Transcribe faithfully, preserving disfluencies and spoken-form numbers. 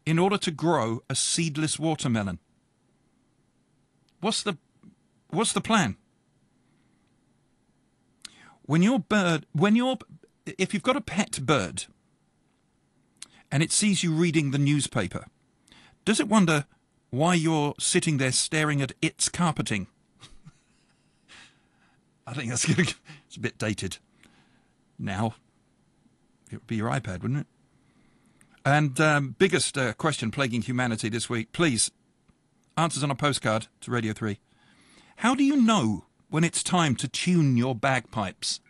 in order to grow a seedless watermelon? What's the what's the plan? When your bird, when you're, if you've got a pet bird and it sees you reading the newspaper, does it wonder why you're sitting there staring at its carpeting? I think that's gonna, it's a bit dated now. It would be your iPad, wouldn't it? And um, biggest uh, question plaguing humanity this week, please, answers on a postcard to Radio three. How do you know when it's time to tune your bagpipes?